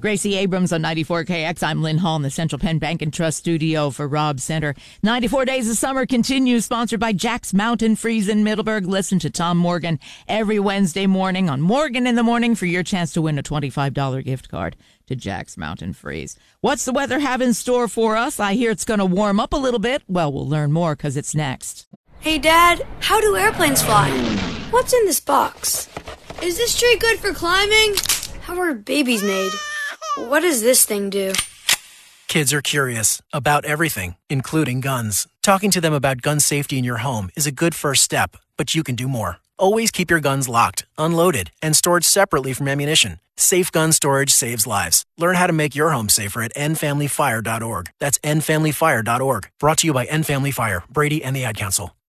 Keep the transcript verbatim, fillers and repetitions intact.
Gracie Abrams on ninety-four K X. I'm Lynn Hall in the Central Penn Bank and Trust studio for Rob Center. ninety-four Days of Summer continues, sponsored by Jack's Mountain Freeze in Middleburg. Listen to Tom Morgan every Wednesday morning on Morgan in the Morning for your chance to win a twenty-five dollars gift card to Jack's Mountain Freeze. What's the weather have in store for us? I hear it's going to warm up a little bit. Well, we'll learn more because it's next. Hey, Dad, how do airplanes fly? What's in this box? Is this tree good for climbing? How are babies made? What does this thing do? Kids are curious about everything, including guns. Talking to them about gun safety in your home is a good first step, but you can do more. Always keep your guns locked, unloaded, and stored separately from ammunition. Safe gun storage saves lives. Learn how to make your home safer at end family fire dot org. That's end family fire dot org. Brought to you by End Family Fire, Brady, and the Ad Council.